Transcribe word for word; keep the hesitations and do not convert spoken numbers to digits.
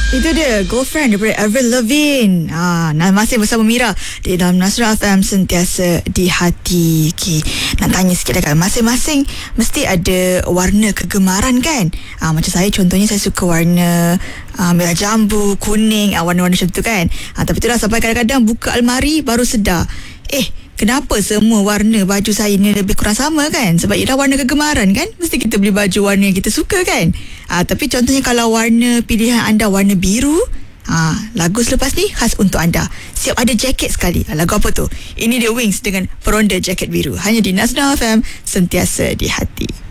Itu dia Girlfriend daripada Avril Lavigne. Ah, nah, masih bersama Mira di dalam Nasrah F M, sentiasa di hati. Okay, nak tanya sikit kan, masing-masing mesti ada warna kegemaran kan? Ah, macam saya contohnya, saya suka warna ah, merah jambu, kuning, ah, warna-warna macam tu kan. Ah, tapi itulah sampai kadang-kadang buka almari baru sedar, eh kenapa semua warna baju saya ni lebih kurang sama kan? Sebab ialah warna kegemaran kan? Mesti kita beli baju warna yang kita suka kan? Ha, tapi contohnya kalau warna pilihan anda warna biru, ha, lagu selepas ni khas untuk anda. Siap ada jaket sekali. Ha, lagu apa tu? Ini dia Wings dengan Peronda Jaket Biru. Hanya di Nasdaq F M, sentiasa di hati.